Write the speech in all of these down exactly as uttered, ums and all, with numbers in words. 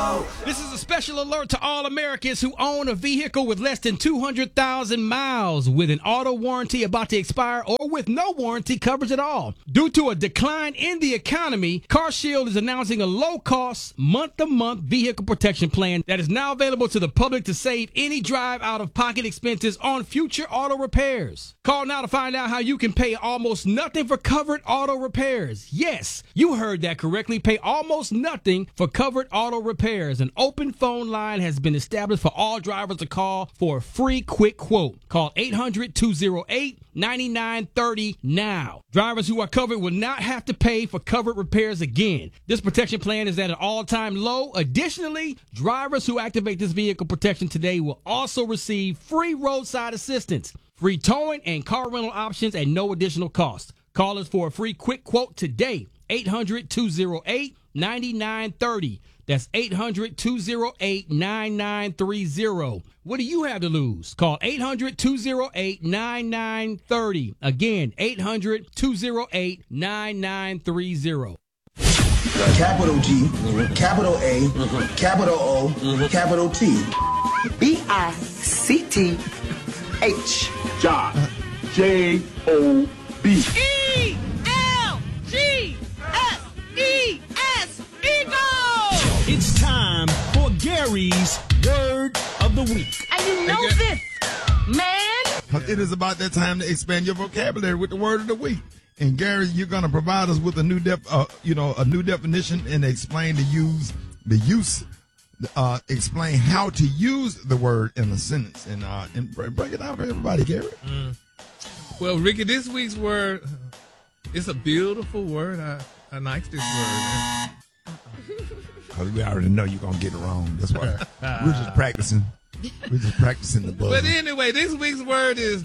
This is a special alert to all Americans who own a vehicle with less than two hundred thousand miles with an auto warranty about to expire or with no warranty coverage at all. Due to a decline in the economy, CarShield is announcing a low-cost, month-to-month vehicle protection plan that is now available to the public to save any drive out-of-pocket expenses on future auto repairs. Call now to find out how you can pay almost nothing for covered auto repairs. Yes, you heard that correctly. Pay almost nothing for covered auto repairs. An open phone line has been established for all drivers to call for a free quick quote. Call eight hundred, two oh eight, nine nine three oh now. Drivers who are covered will not have to pay for covered repairs again. This protection plan is at an all-time low. Additionally, drivers who activate this vehicle protection today will also receive free roadside assistance, free towing, and car rental options at no additional cost. Call us for a free quick quote today. eight hundred, two oh eight, nine nine three oh. That's eight hundred, two oh eight, nine nine three oh. What do you have to lose? Call eight hundred, two oh eight, nine nine three oh. Again, eight hundred, two oh eight, nine nine three oh. Capital G, capital A, capital O, capital T. B I C T H. Job. J O B. E L G S E S. Eagle! It's time for Gary's Word of the Week. And you know this, man. It is about that time to expand your vocabulary with the Word of the Week. And Gary, you're going to provide us with a new def, uh, you know, a new definition and explain the use, the use, uh, explain how to use the word in a sentence and uh, and break it down for everybody, Gary. Mm. Well, Ricky, this week's word, it's a beautiful word. I, I like this word. Because we already know you're going to get it wrong. That's why we're just practicing. We're just practicing the buzzer. But anyway, this week's word is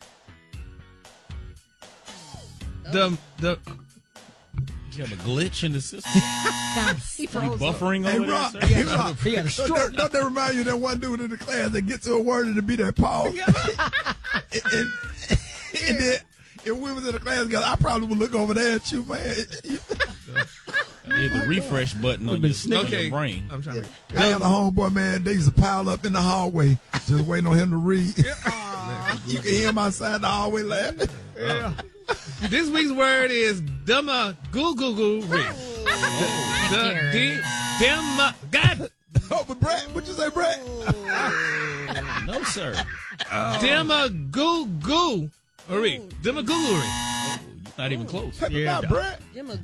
the the. You have a glitch in the system. He froze buffering hey, over Rob, there. Hey, He Rob, had a stroke. don't, don't that remind you of that one dude in the class that gets to a word and it be that pause? and, and, and then if we was in the class together, I probably would look over there at you, man. You hit the refresh button on your, on Okay, your brain. I'm trying to. I have a homeboy, man. They used to pile up in the hallway, just waiting on him to read. You can hear him outside the hallway laughing. Yeah. This week's word is demagoogery. The de dem God. Oh, but Brett, what you say, Brett? No, sir. Demagoogery. Demagoogery. Not even close. Check it out, Brett.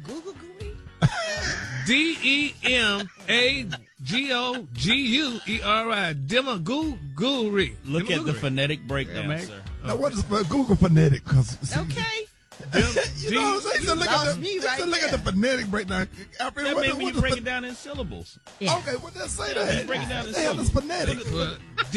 D E M A G O G U E R I. Demagoogery. Look at the phonetic breakdown, Yeah, sir. Now, what is for Google phonetic? Cause, Okay. you know what I'm saying? So look, at the, me so right look at the there. phonetic breakdown. I mean, That what, means what when you the break pho- it down in syllables. Yeah. Okay, well, let's say Yeah, that. break it down in They have this phonetic. Well,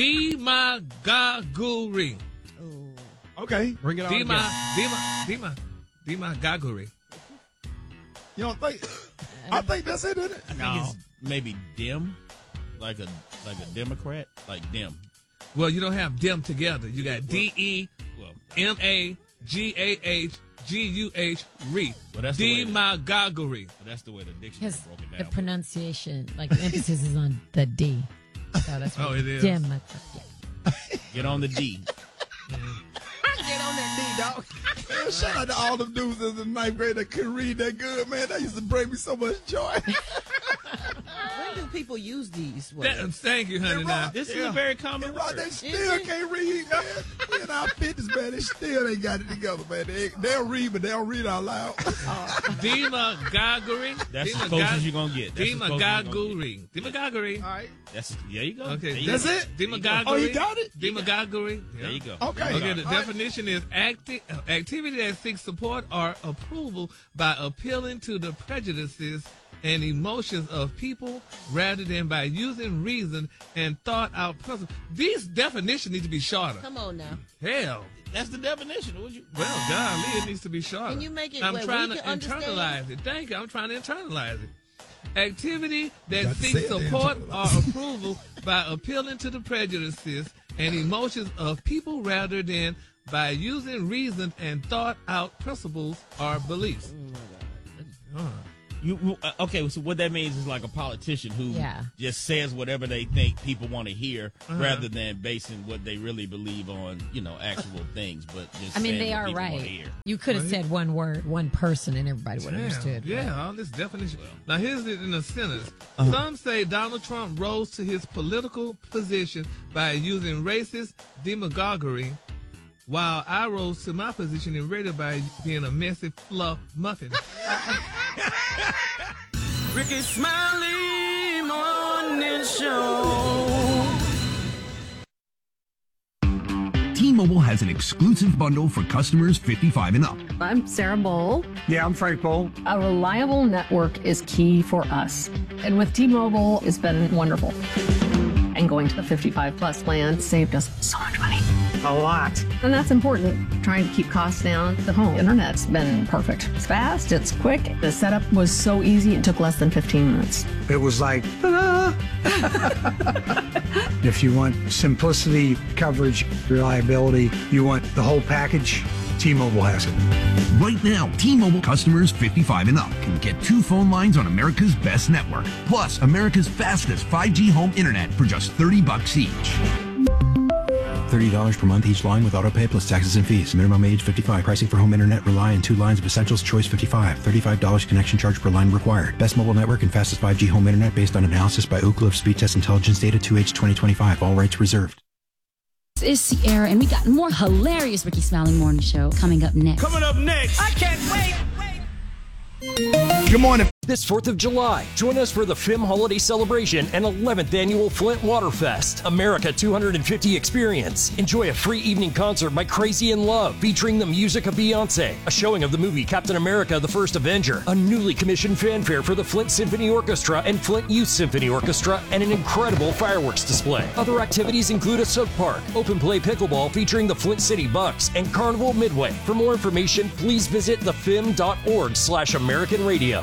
Demagoogery. Okay. Bring it on Dema, together. Dema, Dema, Demagoogery. You don't think? I think that's it, isn't it? I think it's maybe dim, like a like a Democrat, like dim. Well, you don't have them together. You got D E Well, M A G A H G U H re. Well, that's the way it is. Demagoogery. that's the way the dictionary Because broke it the down. pronunciation, like the emphasis is on the D. So that's Oh, what it is. Dim. Yeah. Get on the D. Get on that D, dog. Man, shout out to all them dudes in the ninth grade that couldn't read that good, man. That used to bring me so much joy. When do people use these words? That, thank you, honey. Hey, Now, Rob, This is Yeah. a very common And Rob, word. they still can't read, man. We in our fifties, man. They still ain't got it together, man. They, they'll read, but they don't read out loud. Demagoogery. That's as close as you're going to get. That's as close as you're gonna get. Demagoogery. Demagoogery. All right. That's, there you go. Okay, There you that's go. it? There you go. Demagoogery. Oh, you got it? Demagoogery. There you go. Okay. Okay, the All right. definition is acti- uh, activity that seeks support or approval by appealing to the prejudices and emotions of people rather than by using reason and thought out principles. These definitions need to be shorter. Come on now. Hell. That's the definition. Would you? Well, golly, it needs to be shorter. Can you make it I'm where we trying to can understand? internalize it. Thank you. I'm trying to internalize it. Activity that got to seeks say it, then, support or internalize. approval by appealing to the prejudices and emotions of people rather than by using reasoned and thought out principles or beliefs. Uh, You uh, okay? So what that means is like a politician who Yeah. just says whatever they think people want to hear, Uh-huh. rather than basing what they really believe on, you know, actual things. But just I mean, saying they what are people wanna right. hear. You could have Right. said one word, one person, and everybody would have Yeah, understood. yeah, all this definition. Now, here's it in a sentence. Uh-huh. Some say Donald Trump rose to his political position by using racist demagoguery, while I rose to my position in radio by being a messy fluff muffin. Ricky Smiley Morning Show. T-Mobile has an exclusive bundle for customers fifty-five and up. I'm Sarah Bowl. Yeah, I'm Frank Bowl. A reliable network is key for us. And with T-Mobile, it's been wonderful. And going to the fifty-five plus plan saved us so much money. A lot. And that's important, trying to keep costs down. The home internet's been perfect. It's fast, it's quick. The setup was so easy, it took less than fifteen minutes. It was like, ta-da! If you want simplicity, coverage, reliability, you want the whole package, T-Mobile has it. Right now, T-Mobile customers fifty-five and up can get two phone lines on America's best network, plus America's fastest five G home internet for just thirty bucks each. thirty dollars per month each line with autopay plus taxes and fees. Minimum age fifty-five. Pricing for home internet rely on two lines of Essentials Choice fifty-five. thirty-five dollars connection charge per line required. Best mobile network and fastest five G home internet based on analysis by Ookla of Speed Test Intelligence Data two H twenty twenty-five. All rights reserved. This is Sierra, and we got more hilarious Ricky Smiley Morning Show coming up next. Coming up next. I can't wait. Good morning. This fourth of July, join us for the F I M Holiday Celebration and eleventh Annual Flint Waterfest, America two hundred fifty Experience. Enjoy a free evening concert by Crazy in Love, featuring the music of Beyonce, a showing of the movie Captain America the First Avenger, a newly commissioned fanfare for the Flint Symphony Orchestra and Flint Youth Symphony Orchestra, and an incredible fireworks display. Other activities include a soap park, open play pickleball featuring the Flint City Bucks, and Carnival Midway. For more information, please visit the fim dot org slash American Radio.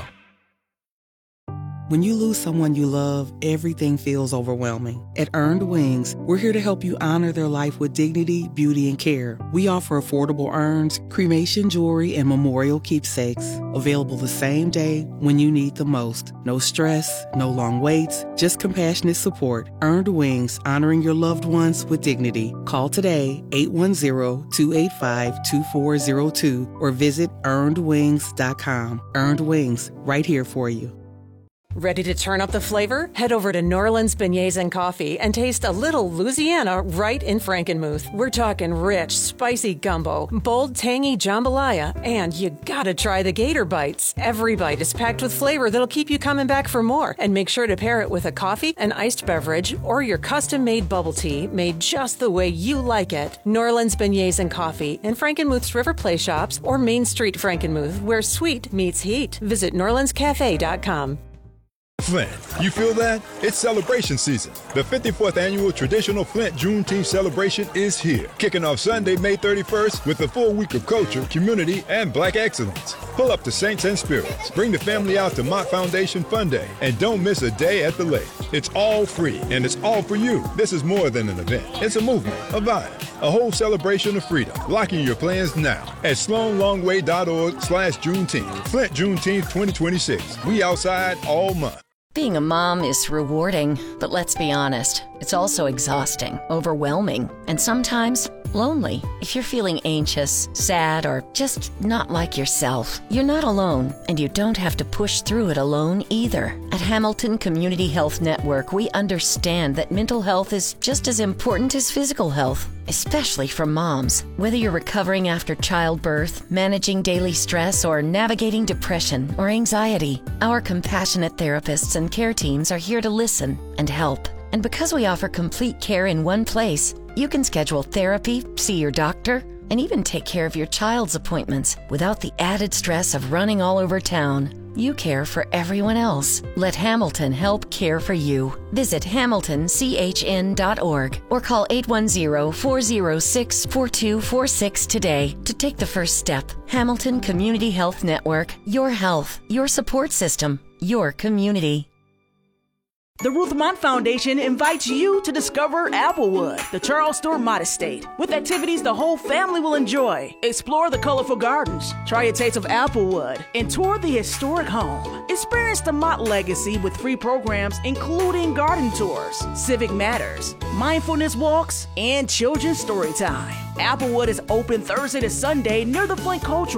When you lose someone you love, everything feels overwhelming. At Earned Wings, we're here to help you honor their life with dignity, beauty, and care. We offer affordable urns, cremation jewelry, and memorial keepsakes. Available the same day when you need the most. No stress, no long waits, just compassionate support. Earned Wings, honoring your loved ones with dignity. Call today, eight one zero, two eight five, two four zero two, or visit earned wings dot com. Earned Wings, right here for you. Ready to turn up the flavor? Head over to New Orleans Beignets and Coffee and taste a little Louisiana right in Frankenmuth. We're talking rich, spicy gumbo, bold, tangy jambalaya, and you gotta try the Gator Bites. Every bite is packed with flavor that'll keep you coming back for more. And make sure to pair it with a coffee, an iced beverage, or your custom-made bubble tea made just the way you like it. New Orleans Beignets and Coffee in Frankenmuth's River Play Shops or Main Street Frankenmuth, where sweet meets heat. Visit New Orleans Cafe dot com. Flint, you feel that? It's celebration season. The fifty-fourth annual traditional Flint Juneteenth celebration is here, kicking off Sunday, May thirty-first with a full week of culture, community, and black excellence. Pull up to Saints and Spirits. Bring the family out to Mott Foundation Fun Day, and don't miss a day at the lake. It's all free, and it's all for you. This is more than an event. It's a movement, a vibe, a whole celebration of freedom. Locking your plans now at sloan longway dot org slash Juneteenth. Flint Juneteenth twenty twenty-six. We outside all month. Being a mom is rewarding, but let's be honest, it's also exhausting, overwhelming, and sometimes lonely. If you're feeling anxious, sad, or just not like yourself, you're not alone, and you don't have to push through it alone either. At Hamilton Community Health Network, we understand that mental health is just as important as physical health, especially for moms. Whether you're recovering after childbirth, managing daily stress, or navigating depression or anxiety, our compassionate therapists and care teams are here to listen and help. And because we offer complete care in one place, you can schedule therapy, see your doctor, and even take care of your child's appointments without the added stress of running all over town. You care for everyone else. Let Hamilton help care for you. Visit hamilton c h n dot org or call eight one zero, four zero six, four two four six today to take the first step. Hamilton Community Health Network. Your health, your support system, your community. The Ruth Mott Foundation invites you to discover Applewood, the Charles Stewart Mott Estate, with activities the whole family will enjoy. Explore the colorful gardens, try a taste of Applewood, and tour the historic home. Experience the Mott legacy with free programs including garden tours, civic matters, mindfulness walks, and children's story time. Applewood is open Thursday to Sunday near the Flint Cultural